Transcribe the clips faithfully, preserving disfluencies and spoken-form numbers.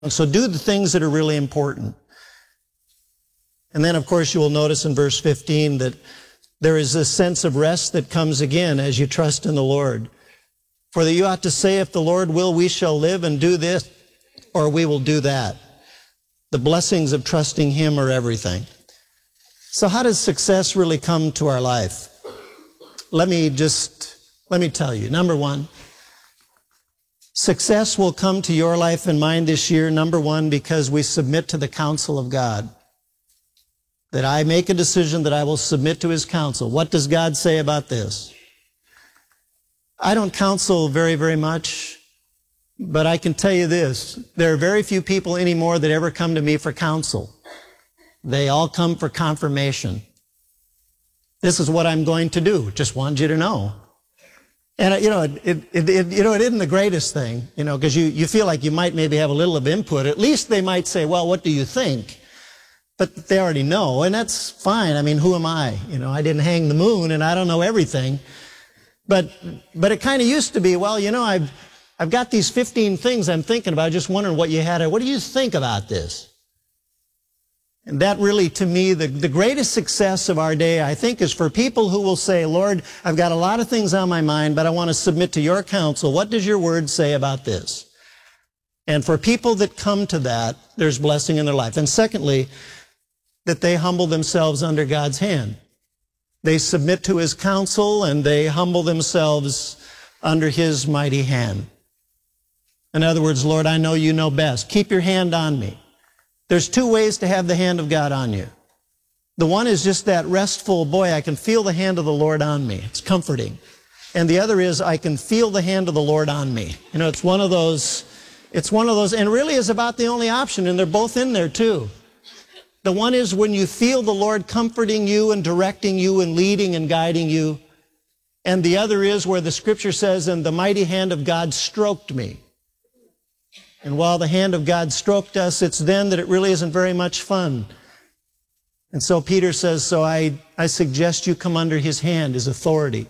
So do the things that are really important. And then, of course, you will notice in verse fifteen that there is this sense of rest that comes again as you trust in the Lord. For that you ought to say, if the Lord will, we shall live and do this, or we will do that. The blessings of trusting Him are everything. So how does success really come to our life? Let me just, let me tell you. Number one, success will come to your life and mine this year, number one, because we submit to the counsel of God. That I make a decision that I will submit to His counsel. What does God say about this? I don't counsel very, very much, but I can tell you this. There are very few people anymore that ever come to me for counsel. They all come for confirmation. This is what I'm going to do. Just wanted you to know. And, you know, it, it, it, you know, it isn't the greatest thing, you know, because you, you feel like you might maybe have a little of input. At least they might say, well, what do you think? But they already know, and that's fine. I mean, who am I? You know, I didn't hang the moon, and I don't know everything. But, but it kind of used to be, well, you know, I've, I've got these fifteen things I'm thinking about. Just wondering what you had. What do you think about this? And that really, to me, the, the greatest success of our day, I think, is for people who will say, Lord, I've got a lot of things on my mind, but I want to submit to your counsel. What does your word say about this? And for people that come to that, there's blessing in their life. And secondly, that they humble themselves under God's hand. They submit to His counsel and they humble themselves under His mighty hand. In other words, Lord, I know you know best. Keep your hand on me. There's two ways to have the hand of God on you. The one is just that restful, boy, I can feel the hand of the Lord on me. It's comforting. And the other is, I can feel the hand of the Lord on me. You know, it's one of those, it's one of those, and really is about the only option, and they're both in there too. The one is when you feel the Lord comforting you and directing you and leading and guiding you. And the other is where the Scripture says, and the mighty hand of God stroked me. And while the hand of God stroked us, it's then that it really isn't very much fun. And so Peter says, so I, I suggest you come under His hand, His authority.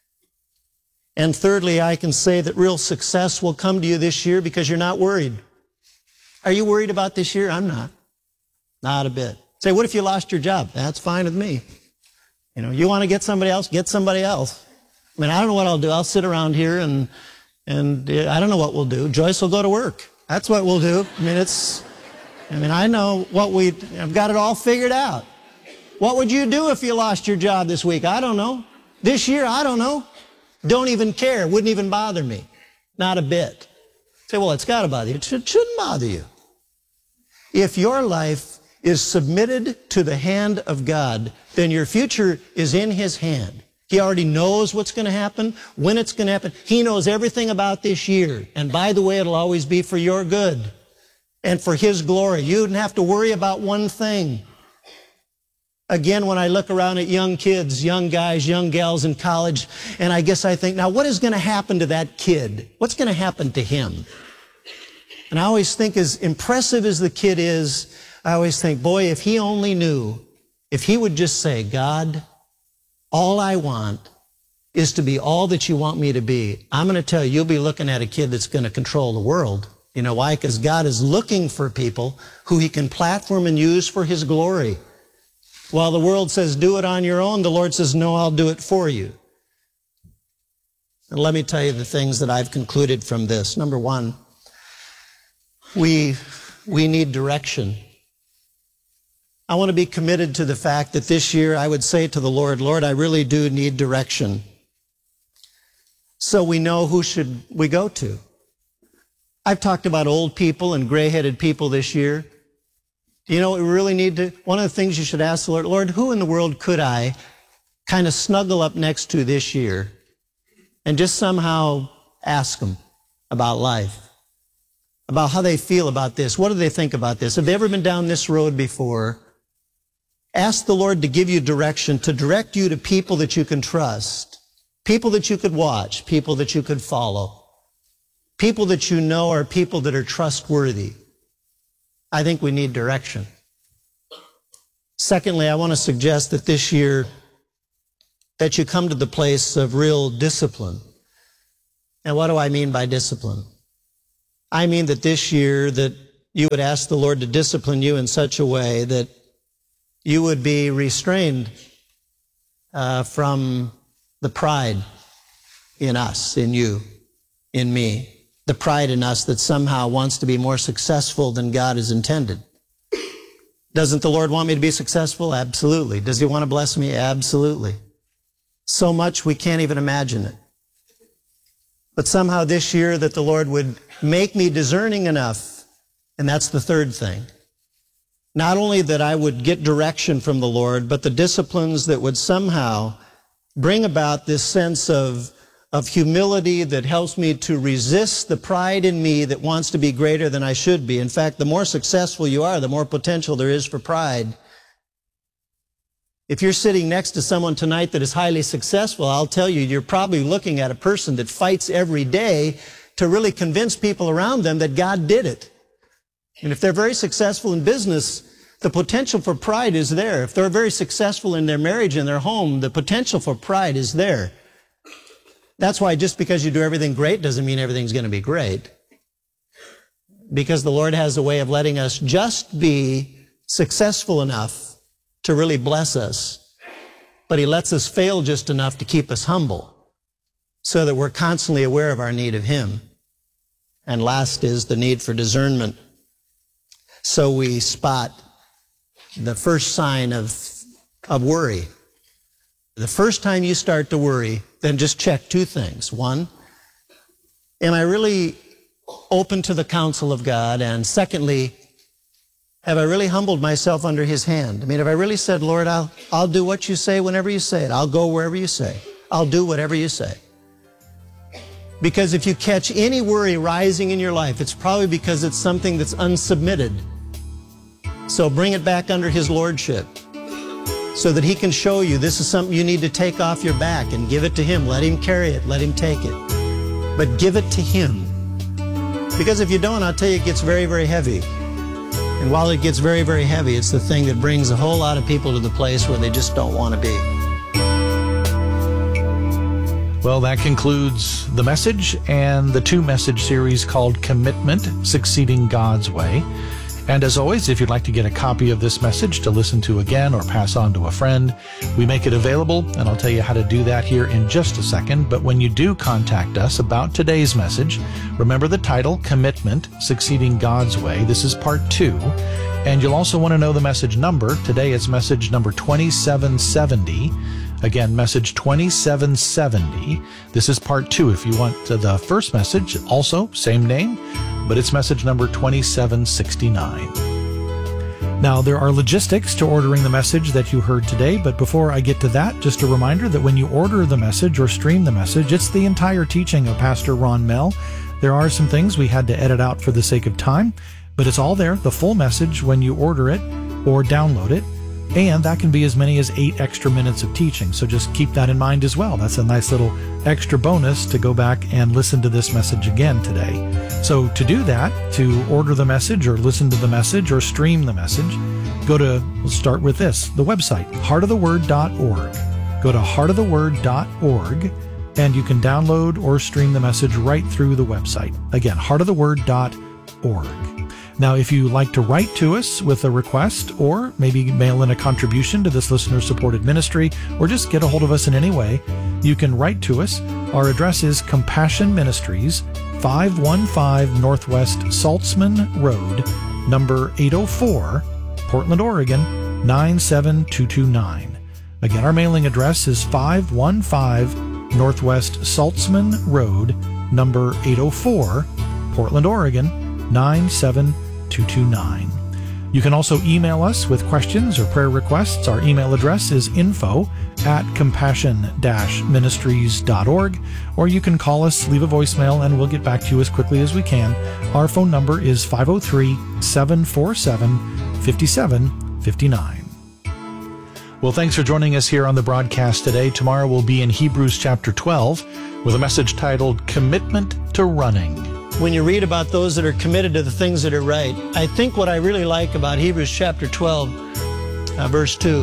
And thirdly, I can say that real success will come to you this year because you're not worried. Are you worried about this year? I'm not. Not a bit. Say, what if you lost your job? That's fine with me. You know, you want to get somebody else, get somebody else. I mean, I don't know what I'll do. I'll sit around here and, and uh, I don't know what we'll do. Joyce will go to work. That's what we'll do. I mean, it's, I mean, I know what we, I've got it all figured out. What would you do if you lost your job this week? I don't know. This year, I don't know. Don't even care. Wouldn't even bother me. Not a bit. Say, well, it's got to bother you. It shouldn't bother you. If your life is submitted to the hand of God, then your future is in His hand. He already knows what's going to happen, when it's going to happen. He knows everything about this year. And by the way, it'll always be for your good and for His glory. You don't have to worry about one thing. Again, when I look around at young kids, young guys, young gals in college, and I guess I think, now what is going to happen to that kid? What's going to happen to him? And I always think, as impressive as the kid is, I always think, boy, if he only knew, if he would just say, God, all I want is to be all that you want me to be. I'm going to tell you, you'll be looking at a kid that's going to control the world. You know why? Because God is looking for people who He can platform and use for His glory. While the world says, do it on your own, the Lord says, no, I'll do it for you. And let me tell you the things that I've concluded from this. Number one, we, we need direction. I want to be committed to the fact that this year I would say to the Lord, Lord, I really do need direction. So we know who should we go to. I've talked about old people and gray-headed people this year. You know what we really need to, one of the things you should ask the Lord, Lord, who in the world could I kind of snuggle up next to this year and just somehow ask them about life, about how they feel about this. What do they think about this? Have they ever been down this road before? Ask the Lord to give you direction, to direct you to people that you can trust, people that you could watch, people that you could follow, people that you know are people that are trustworthy. I think we need direction. Secondly, I want to suggest that this year that you come to the place of real discipline. And what do I mean by discipline? I mean that this year that you would ask the Lord to discipline you in such a way that you would be restrained uh, from the pride in us, in you, in me. The pride in us that somehow wants to be more successful than God has intended. Doesn't the Lord want me to be successful? Absolutely. Does He want to bless me? Absolutely. So much we can't even imagine it. But somehow this year that the Lord would make me discerning enough, and that's the third thing. Not only that I would get direction from the Lord, but the disciplines that would somehow bring about this sense of of humility that helps me to resist the pride in me that wants to be greater than I should be. In fact, the more successful you are, the more potential there is for pride. If you're sitting next to someone tonight that is highly successful, I'll tell you, you're probably looking at a person that fights every day to really convince people around them that God did it. And if they're very successful in business, the potential for pride is there. If they're very successful in their marriage and their home, the potential for pride is there. That's why just because you do everything great doesn't mean everything's going to be great. Because the Lord has a way of letting us just be successful enough to really bless us. But He lets us fail just enough to keep us humble so that we're constantly aware of our need of Him. And last is the need for discernment. So we spot the first sign of, of worry. The first time you start to worry, then just check two things. One, am I really open to the counsel of God? And secondly, have I really humbled myself under His hand? I mean, have I really said, Lord, I'll, I'll do what you say whenever you say it. I'll go wherever you say. I'll do whatever you say. Because if you catch any worry rising in your life, it's probably because it's something that's unsubmitted. So bring it back under His lordship, so that He can show you this is something you need to take off your back and give it to Him. Let Him carry it. Let Him take it. But give it to Him. Because if you don't, I'll tell you, it gets very, very heavy. And while it gets very, very heavy, it's the thing that brings a whole lot of people to the place where they just don't want to be. Well, that concludes the message and the two-message series called Commitment, Succeeding God's Way. And as always, if you'd like to get a copy of this message to listen to again or pass on to a friend, we make it available, and I'll tell you how to do that here in just a second. But when you do contact us about today's message, remember the title, Commitment, Succeeding God's Way. This is part two. And you'll also want to know the message number. Today it's message number twenty-seven seventy. Again, message twenty-seven seventy. This is part two. If you want the first message, also same name, but it's message number twenty-seven sixty-nine. Now, there are logistics to ordering the message that you heard today, but before I get to that, just a reminder that when you order the message or stream the message, it's the entire teaching of Pastor Ron Mell. There are some things we had to edit out for the sake of time, but it's all there, the full message, when you order it or download it. And that can be as many as eight extra minutes of teaching. So just keep that in mind as well. That's a nice little extra bonus to go back and listen to this message again today. So to do that, to order the message or listen to the message or stream the message, go to, we'll start with this, the website, heart of the word dot org. Go to heart of the word dot org and you can download or stream the message right through the website. Again, heart of the word dot org. Now, if you like to write to us with a request or maybe mail in a contribution to this listener-supported ministry or just get a hold of us in any way, you can write to us. Our address is Compassion Ministries, five one five Northwest Saltzman Road, number eight oh four, Portland, Oregon, nine seven two two nine. Again, our mailing address is five one five Northwest Saltzman Road, number eight oh four, Portland, Oregon, nine seven two two nine. You can also email us with questions or prayer requests. Our email address is info at compassion dash ministries dot org, or you can call us, leave a voicemail, and we'll get back to you as quickly as we can. Our phone number is five oh three, seven four seven, five seven five nine. Well, thanks for joining us here on the broadcast today. Tomorrow we'll be in Hebrews chapter twelve with a message titled Commitment to Running. When you read about those that are committed to the things that are right, I think what I really like about Hebrews chapter twelve, uh, verse two,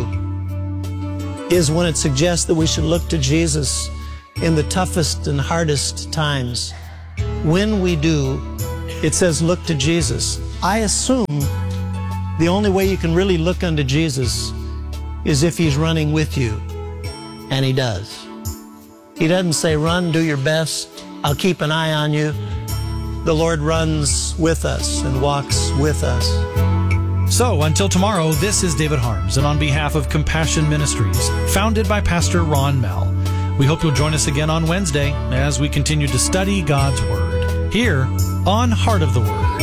is when it suggests that we should look to Jesus in the toughest and hardest times. When we do, it says look to Jesus. I assume the only way you can really look unto Jesus is if He's running with you. And He does. He doesn't say, run, do your best, I'll keep an eye on you. The Lord runs with us and walks with us. So, until tomorrow, this is David Harms, and on behalf of Compassion Ministries, founded by Pastor Ron Mell, we hope you'll join us again on Wednesday as we continue to study God's Word, here on Heart of the Word.